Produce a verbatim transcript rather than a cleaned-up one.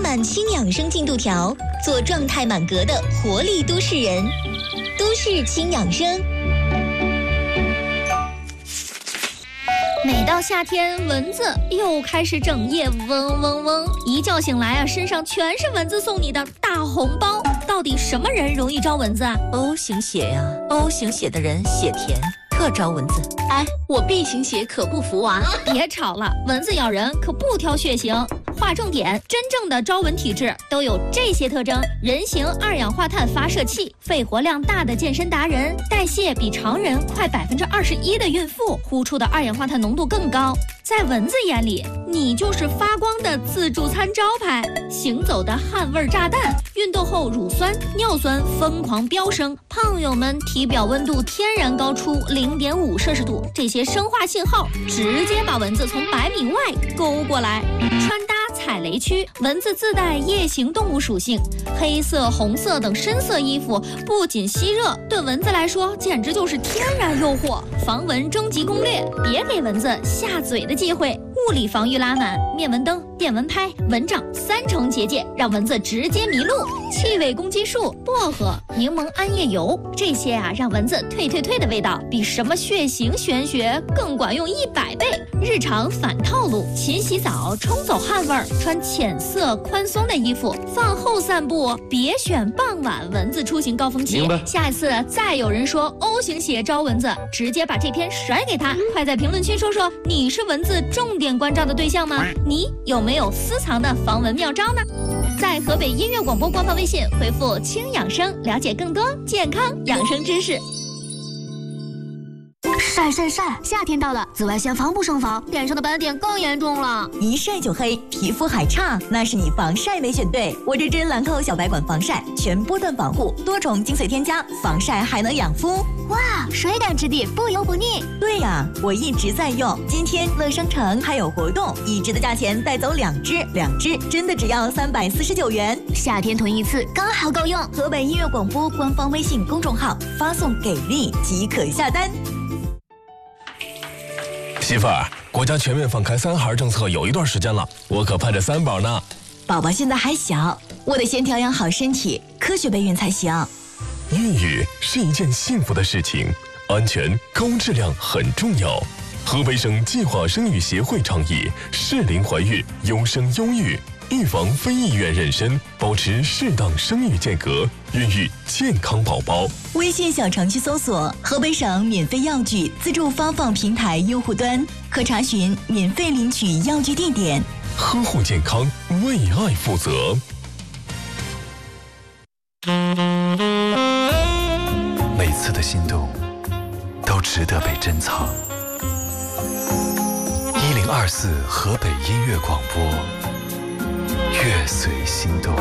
满轻养生进度条，做状态满格的活力都市人。都市轻养生。 每到夏天，蚊子又开始整夜嗡嗡嗡，一觉醒来啊，身上全是蚊子送你的大红包。到底什么人容易招蚊子啊 ？O 型血呀 ，O 型血的人血甜，特招蚊子。 哎，我 B 型血可不服啊！ 别吵了，蚊子咬人可不挑血型。划重点，真正的招蚊体质都有这些特征：人形二氧化碳发射器，肺活量大的健身达人，代谢比常人快百分之二十一的孕妇，呼出的二氧化碳浓度更高。在蚊子眼里，你就是发光的自助餐招牌，行走的汗味炸弹，运动后乳酸、尿酸疯狂飙升，胖友们体表温度天然高出零点五摄氏度，这些生化信号直接把蚊子从百米外勾过来。穿搭踩雷区，蚊子自带夜行动物属性，黑色、红色等深色衣服不仅吸热，对蚊子来说简直就是天然诱惑。防蚊征集攻略，别给蚊子下嘴的机会。物理防御拉满，灭蚊灯、电蚊拍、蚊帐三重结界，让蚊子直接迷路。气味攻击术，薄荷、柠檬桉叶油，这些啊让蚊子退退退的味道，比什么血型玄学更管用一百倍。日常反套路，勤洗澡，冲走汗味儿，穿浅色宽松的衣服，饭后散步，别选傍晚蚊子出行高峰期。下一次再有人说 O 型血招蚊子，直接把这篇甩给他。快在评论区说说，你是蚊子重点关照的对象吗？你有没有私藏的防蚊妙招呢？在河北音乐广播官方微信回复轻养生，了解更多健康养生知识。 晒晒晒！夏天到了，紫外线防不胜防，脸上的斑点更严重了。 一晒就黑，皮肤还差，那是你防晒没选对。我这支兰蔻小白管防晒，全波段保护，多重精粹添加，防晒还能养肤。 哇，水感质地，不油不腻。 对呀、啊，我一直在用。今天乐商城还有活动，一支的价钱带走两支，两支真的只要三百四十九元。 夏天囤一次刚好够用。 河北音乐广播官方微信公众号发送给力即可下单。 媳妇儿，国家全面放开三孩政策有一段时间了，我可盼着三宝呢。 宝宝现在还小，我得先调养好身体，科学备孕才行。 孕育是一件幸福的事情，安全高质量很重要。河北省计划生育协会倡议适龄怀孕，优生优育，预防非意愿妊娠，保持适当生育间隔，孕育健康宝宝。 微信小程序搜索河北省免费药具自助发放平台用户端，可查询免费领取药具地点。 呵护健康，为爱负责。 每次的心动都值得被珍藏。一零二四河北音乐广播，乐随心动。